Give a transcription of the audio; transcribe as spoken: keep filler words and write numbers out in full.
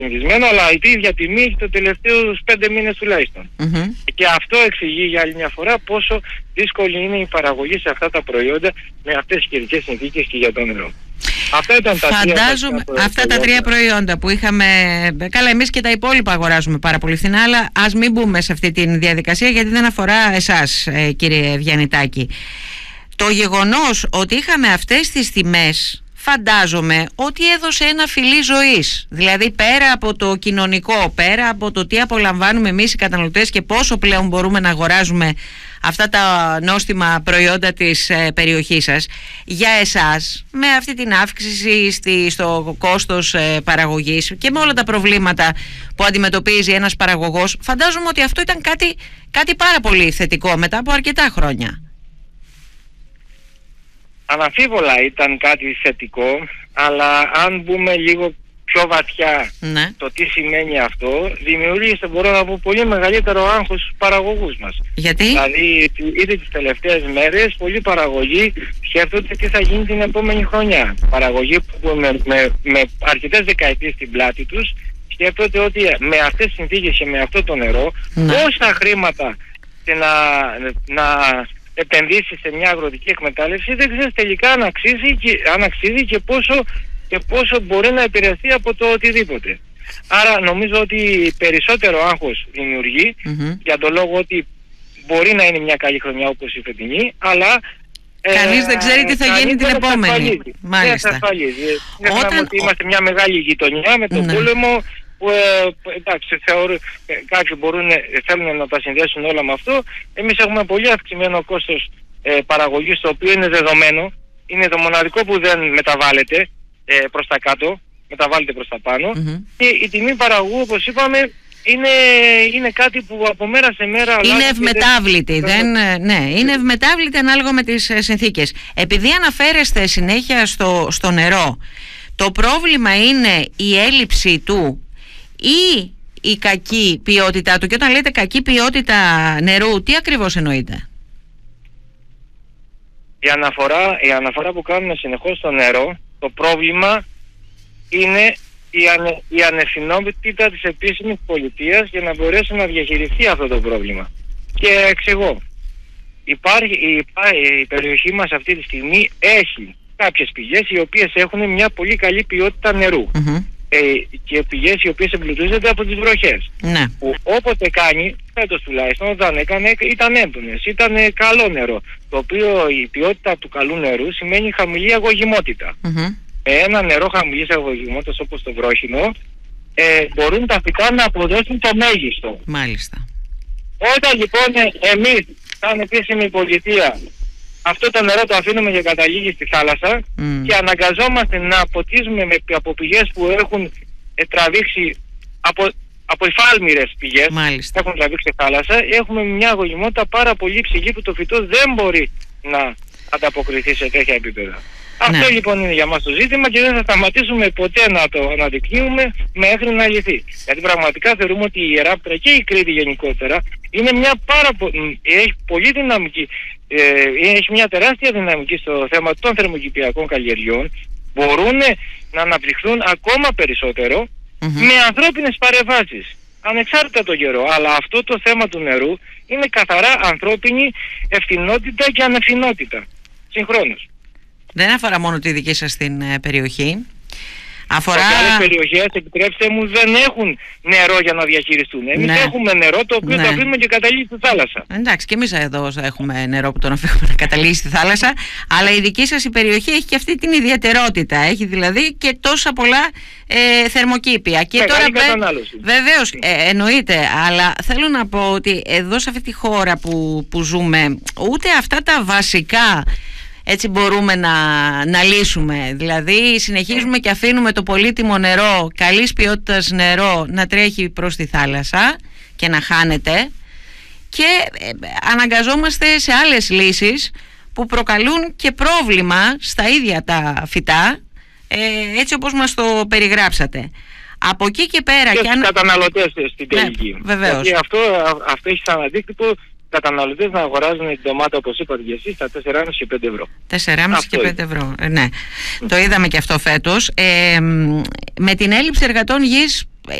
συνηθισμένο, αλλά η ίδια τιμή έχει το τελευταίους πέντε μήνες τουλάχιστον. Mm-hmm. Και αυτό εξηγεί για άλλη μια φορά πόσο δύσκολη είναι η παραγωγή σε αυτά τα προϊόντα με αυτές τις καιρικές συνθήκες και για το νερό. Αυτά ήταν τα Φαντάζομαι τρία, αυτά τα τρία προϊόντα που είχαμε. Καλά, εμείς και τα υπόλοιπα αγοράζουμε πάρα πολύ φθηνά, αλλά ας μην μπούμε σε αυτή τη διαδικασία γιατί δεν αφορά εσάς, ε, κύριε Βιαννιτάκη. Το γεγονός ότι είχαμε αυτές τις τιμές, φαντάζομαι ότι έδωσε ένα φιλί ζωής. Δηλαδή πέρα από το κοινωνικό, πέρα από το τι απολαμβάνουμε εμείς οι καταναλωτές και πόσο πλέον μπορούμε να αγοράζουμε αυτά τα νόστιμα προϊόντα της ε, περιοχής σας, για εσάς με αυτή την αύξηση στη, στο κόστος ε, παραγωγής και με όλα τα προβλήματα που αντιμετωπίζει ένας παραγωγός, φαντάζομαι ότι αυτό ήταν κάτι, κάτι πάρα πολύ θετικό μετά από αρκετά χρόνια. Αναμφίβολα ήταν κάτι θετικό, αλλά αν μπούμε λίγο πιο βαθιά, ναι, το τι σημαίνει αυτό, δημιούργησε, μπορώ να πω, πολύ μεγαλύτερο άγχος στους παραγωγούς μας. Γιατί? Δηλαδή, ήδη τις τελευταίες μέρες, πολλοί παραγωγοί σκέφτονται τι θα γίνει την επόμενη χρονιά. Παραγωγοί που με, με, με αρκετές δεκαετίες στην πλάτη τους, σκέφτονται ότι με αυτές τις συνθήκες και με αυτό το νερό, ναι, πόσα χρήματα και να... να επενδύσει σε μια αγροτική εκμετάλλευση, δεν ξέρεις τελικά αν αξίζει και, αν αξίζει και, πόσο, και πόσο μπορεί να επηρεαστεί από το οτιδήποτε. Άρα νομίζω ότι περισσότερο άγχος δημιουργεί, mm-hmm, για τον λόγο ότι μπορεί να είναι μια καλή χρονιά όπως η φετινή, αλλά κανείς ε, δεν ξέρει τι θα γίνει την επόμενη. Μάλιστα. Δεν θα ασφαλίζει. Όταν... ότι είμαστε μια μεγάλη γειτονιά με τον, ναι, πόλεμο, που ε, εντάξει, θεωρώ, ε, κάποιοι μπορούν, ε, θέλουν να τα συνδέσουν όλα με αυτό. Εμείς έχουμε πολύ αυξημένο κόστος ε, παραγωγής, το οποίο είναι δεδομένο. Είναι το μοναδικό που δεν μεταβάλλεται ε, προς τα κάτω, μεταβάλλεται προς τα πάνω. Mm-hmm. Και η τιμή παραγωγού, όπως είπαμε, είναι, είναι κάτι που από μέρα σε μέρα... Είναι ευμετάβλητη, δεν, δεν, ναι, είναι ευμετάβλητη ανάλογα με τις συνθήκες. Επειδή αναφέρεστε συνέχεια στο, στο νερό, το πρόβλημα είναι η έλλειψη του ή η κακή ποιότητά του? Και όταν λέτε κακή ποιότητα νερού, τι ακριβώς εννοείτε? Η αναφορά, η αναφορά που κάνουμε συνεχώς στο νερό, το πρόβλημα είναι η, ανε, η ανευθυνότητα της επίσημης πολιτείας για να μπορέσει να διαχειριστεί αυτό το πρόβλημα. Και εξηγώ. Υπάρχει, η, η περιοχή μας αυτή τη στιγμή έχει κάποιες πηγές οι οποίες έχουν μια πολύ καλή ποιότητα νερού. Mm-hmm. Ε, και πηγές οι οποίες εμπλουτίζονται από τις βροχές. Ναι. Που όποτε κάνει, φέτος τουλάχιστον, όταν έκανε, ήταν έντονες, ήταν καλό νερό. Το οποίο η ποιότητα του καλού νερού σημαίνει χαμηλή αγωγημότητα. Mm-hmm. Με ένα νερό χαμηλής αγωγημότητας όπως το βρόχινο, ε, μπορούν τα φυτά να αποδώσουν το μέγιστο. Μάλιστα. Όταν λοιπόν εμείς, σαν επίσημη πολιτεία, αυτό το νερό το αφήνουμε και καταλήγει στη θάλασσα, mm, και αναγκαζόμαστε να ποτίζουμε με, από πηγές που έχουν ε, τραβήξει από, από υφάλμυρες πηγές, μάλιστα, έχουν τραβήξει στη θάλασσα, έχουμε μια αγωγημότητα πάρα πολύ ψηλή που το φυτό δεν μπορεί να ανταποκριθεί σε τέτοια επίπεδα. Ναι. Αυτό λοιπόν είναι για μας το ζήτημα και δεν θα σταματήσουμε ποτέ να το αναδεικνύουμε μέχρι να λυθεί. Γιατί πραγματικά θεωρούμε ότι η Ιεράπετρα και η Κρήτη γενικότερα είναι μια πάρα πολύ, έχει πολύ δυναμική, ε, έχει μια τεράστια δυναμική στο θέμα των θερμοκηπιακών καλλιεργειών. Μπορούν να αναπτυχθούν ακόμα περισσότερο, mm-hmm, με ανθρώπινες παρεμβάσεις, ανεξάρτητα το καιρό. Αλλά αυτό το θέμα του νερού είναι καθαρά ανθρώπινη ευθυνότητα και ανευθυνότητα συγχρόνως. Δεν αφορά μόνο τη δική σας την ε, περιοχή. Αφορά... Και άλλες περιοχές, επιτρέψτε μου, δεν έχουν νερό για να διαχειριστούν. Εμείς, ναι, έχουμε νερό το οποίο, ναι, το αφήνουμε και καταλήγει στη θάλασσα. Εντάξει, και εμείς εδώ έχουμε νερό που τον αφήνουμε να καταλήγει στη θάλασσα. Αλλά η δική σας η περιοχή έχει και αυτή την ιδιαιτερότητα. Έχει δηλαδή και τόσα πολλά ε, θερμοκήπια. Και Μεγάλη τώρα κατανάλωση. Βεβαίως, ε, εννοείται. Αλλά θέλω να πω ότι εδώ σε αυτή τη χώρα που, που ζούμε, ούτε αυτά τα βασικά έτσι μπορούμε να, να λύσουμε. Δηλαδή συνεχίζουμε και αφήνουμε το πολύτιμο νερό, καλής ποιότητας νερό, να τρέχει προς τη θάλασσα και να χάνεται, και ε, αναγκαζόμαστε σε άλλες λύσεις που προκαλούν και πρόβλημα στα ίδια τα φυτά, ε, έτσι όπως μας το περιγράψατε. Από εκεί και πέρα... Και, και αν... τους καταναλωτές στην τελική. Ναι, βεβαίως. Γιατί αυτό, αυτό έχει σαν αντίκτυπο καταναλωτές να αγοράζουν την ντομάτα, όπως είπατε και εσείς, στα τέσσερα κόμμα πέντε και πέντε ευρώ. τέσσερα κόμμα πέντε και πέντε ευρώ, ε, ναι. Το είδαμε και αυτό φέτος. Ε, με την έλλειψη εργατών γης